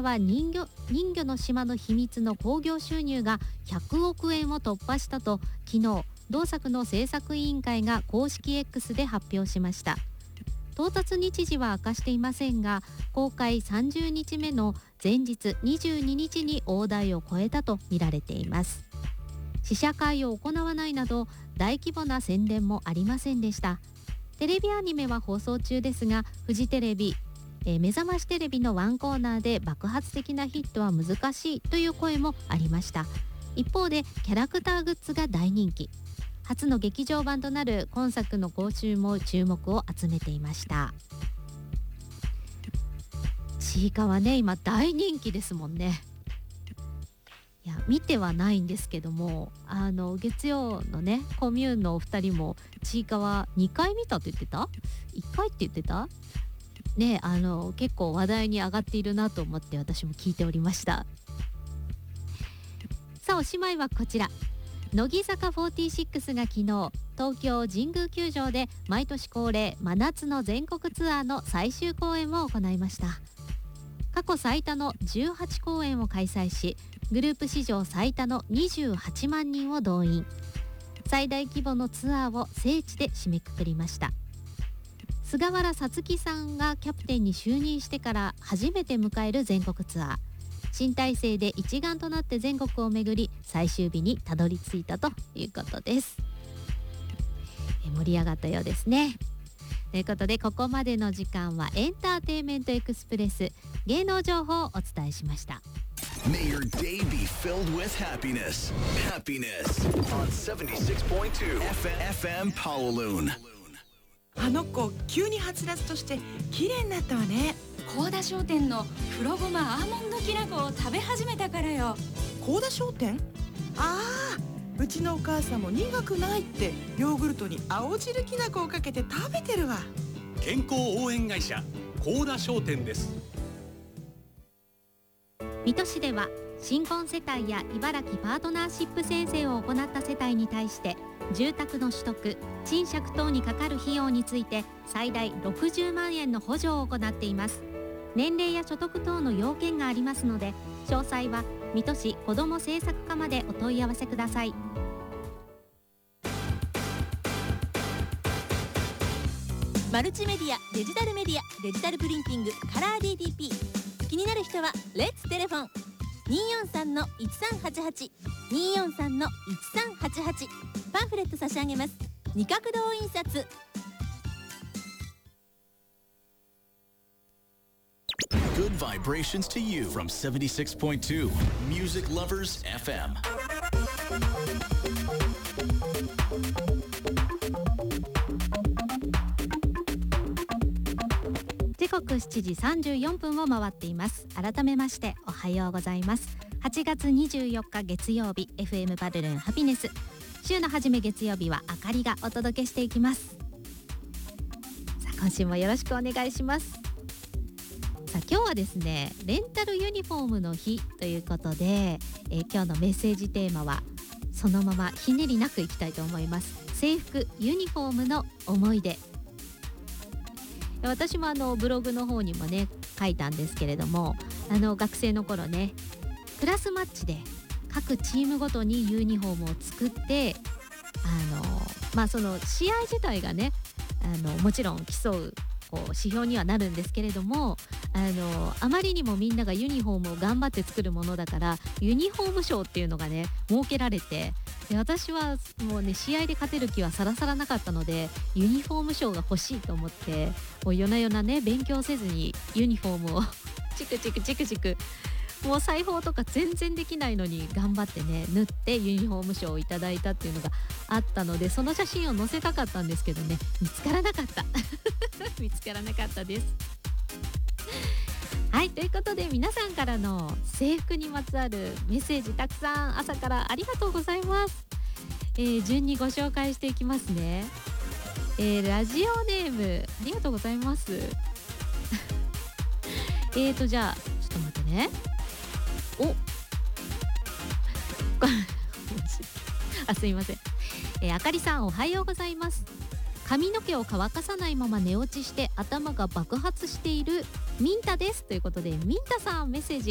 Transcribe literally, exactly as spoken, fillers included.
は人魚、人魚の島の秘密の興行収入がひゃくおくえんを突破したと昨日同作の制作委員会が公式 X で発表しました。到達日時は明かしていませんが、公開さんじゅうにちめの前日にじゅうににちに大台を超えたと見られています。試写会を行わないなど大規模な宣伝もありませんでした。テレビアニメは放送中ですが、フジテレビ、えー、目覚ましテレビのワンコーナーで爆発的なヒットは難しいという声もありました。一方でキャラクターグッズが大人気、初の劇場版となる今作の興収も注目を集めていました。ちいかわね、今大人気ですもんね。いや見てはないんですけども、あの月曜のねコミューンのお二人もちいかわにかい見たと言ってた？いっかいって言ってた？ね、あの結構話題に上がっているなと思って私も聞いておりました。さあおしまいはこちら、乃木坂フォーティーシックスが昨日東京神宮球場で毎年恒例真夏の全国ツアーの最終公演を行いました。過去最多のじゅうはちこうえんを開催し、グループ史上最多のにじゅうはちまんにんを動員、最大規模のツアーを聖地で締めくくりました。菅原さつきさんがキャプテンに就任してから初めて迎える全国ツアー、新体制で一丸となって全国を巡り最終日にたどり着いたということです。え盛り上がったようですね。ということでここまでの時間はエンターテインメントエクスプレス芸能情報をお伝えしました。 May your day be filled with happiness. Happiness on セブンティシックスポイントツー エフエム Pawaloon。 あの子急にはつらつとして綺麗になったわね。 高田商店の黒ごまアーモンドきな粉を食べ始めたからよ。 高田商店？ああ、うちのお母さんも苦くないってヨーグルトに青汁きな粉をかけて食べてるわ。 健康応援会社高田商店です。 水戸市では新婚世帯や茨城パートナーシップ宣誓を行った世帯に対して住宅の取得、賃借等にかかる費用について最大ろくじゅうまんえんの補助を行っています。年齢や所得等の要件がありますので、詳細は水戸市子ども政策課までお問い合わせください。 マルチメディア、デジタルメディア、デジタルプリンティング、カラー ディーティーピー。 気になる人はレッツテレフォン にーよんさんのいちさんはちはち にーよんさんのいちさんはちはち。 パンフレット差し上げます。二角堂印刷。 Good vibrations to you from セブンティシックスポイントツー Music Lovers エフエム。 時刻しちじさんじゅうよんぷんを回っています。改めましておはようございます。はちがつにじゅうよっか月曜日、 エフエム バルルンハピネス、週の初め月曜日はあかりがお届けしていきます。さあ今週もよろしくお願いします。さあ今日はですね、レンタルユニフォームの日ということで、えー、今日のメッセージテーマはそのままひねりなくいきたいと思います。制服ユニフォームの思い出。私もあのブログの方にもね書いたんですけれども、あの学生の頃ね、クラスマッチで各チームごとにユニフォームを作って、あのまあその試合自体がね、あのもちろん競うこう指標にはなるんですけれども、あのあまりにもみんながユニフォームを頑張って作るものだからユニフォーム賞っていうのがね設けられて、で私はもうね試合で勝てる気はさらさらなかったので、ユニフォーム賞が欲しいと思って、もう夜な夜なね勉強せずにユニフォームをチクチクチクチク、もう裁縫とか全然できないのに頑張ってね縫ってユニフォーム賞をいただいたっていうのがあったので、その写真を載せたかったんですけどね、見つからなかった見つからなかったです。はい、ということで皆さんからの制服にまつわるメッセージたくさん朝からありがとうございます。えー、順にご紹介していきますね。えー、ラジオネームありがとうございますえーとじゃあちょっと待ってね。おあすいません、えー、あかりさんおはようございます。髪の毛を乾かさないまま寝落ちして頭が爆発しているミンタですということで、ミンタさんメッセージ